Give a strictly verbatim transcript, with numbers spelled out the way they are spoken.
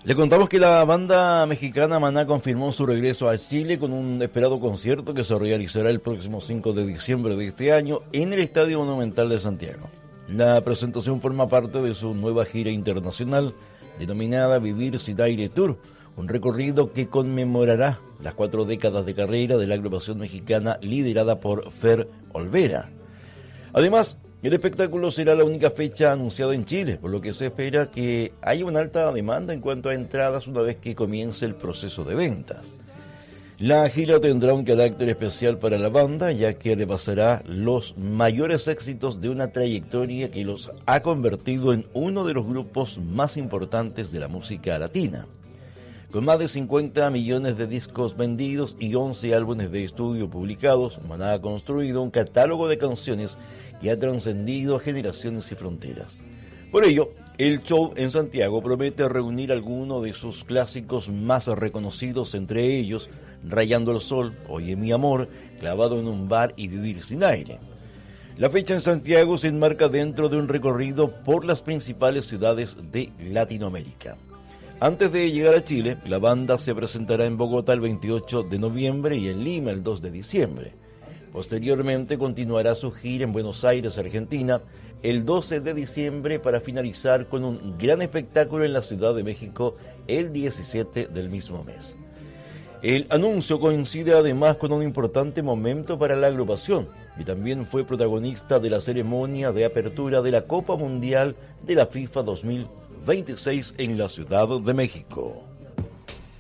Le contamos que la banda mexicana Maná confirmó su regreso a Chile con un esperado concierto que se realizará el próximo cinco de diciembre de este año en el Estadio Monumental de Santiago. La presentación forma parte de su nueva gira internacional denominada Vivir Sin Aire Tour, un recorrido que conmemorará las cuatro décadas de carrera de la agrupación mexicana liderada por Fer Olvera. Además, el espectáculo será la única fecha anunciada en Chile, por lo que se espera que haya una alta demanda en cuanto a entradas una vez que comience el proceso de ventas. La gira tendrá un carácter especial para la banda, ya que repasará los mayores éxitos de una trayectoria que los ha convertido en uno de los grupos más importantes de la música latina. Con más de cincuenta millones de discos vendidos y once álbumes de estudio publicados, Maná ha construido un catálogo de canciones que ha trascendido generaciones y fronteras. Por ello, el show en Santiago promete reunir algunos de sus clásicos más reconocidos, entre ellos Rayando el Sol, Oye Mi Amor, Clavado en un Bar y Vivir Sin Aire. La fecha en Santiago se enmarca dentro de un recorrido por las principales ciudades de Latinoamérica. Antes de llegar a Chile, la banda se presentará en Bogotá el veintiocho de noviembre y en Lima el dos de diciembre. Posteriormente continuará su gira en Buenos Aires, Argentina, el doce de diciembre para finalizar con un gran espectáculo en la Ciudad de México el diecisiete del mismo mes. El anuncio coincide además con un importante momento para la agrupación y también fue protagonista de la ceremonia de apertura de la Copa Mundial de la FIFA dos mil veintiséis en la Ciudad de México.